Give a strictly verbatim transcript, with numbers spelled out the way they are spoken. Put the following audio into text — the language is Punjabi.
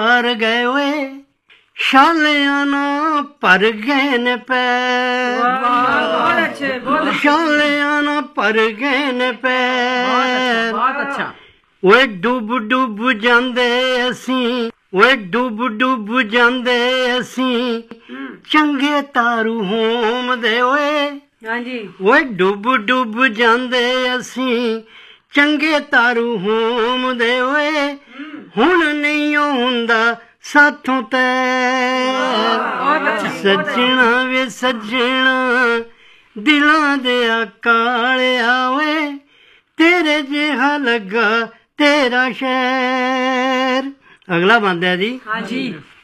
ਪਰ ਗਏ ਓਏ ਸ਼ਾਲਿਆਂ ਨਾ ਭਰ ਗਏ ਨੇ ਪੈਰ, ਸ਼ਾਲਿਆਂ ਨਾ ਭਰ ਗਏ ਨੇ ਪੈਰ। ਓਏ ਡੁੱਬ ਡੁੱਬ ਜਾਂਦੇ ਅਸੀਂ, ਓਏ ਡੁੱਬ ਡੁੱਬ ਜਾਂਦੇ ਅਸੀਂ ਚੰਗੇ ਤਾਰੂ ਹੋਮਦੇ ਓਏ। ਓਏ ਡੁੱਬ ਡੁੱਬ ਜਾਂਦੇ ਅਸੀਂ ਚੰਗੇ ਤਾਰੂ ਹੋਮਦੇ ਓਏ। ਹੁਣ ਨਹੀਂ ਹੁੰਦਾ ਸਾਥੋਂ ਤੈਰ, ਸੱਜਣਾ ਵੇ ਸੱਜਣਾ ਦਿਲਾਂ ਦੇ ਕਾਲਿਆ ਓਏ ਤੇਰੇ ਜਿਹਾ ਲੱਗਾ ਤੇਰਾ ਸ਼ਹਿਰ। ਅਗਲਾ ਬੰਦਾ ਜੀ।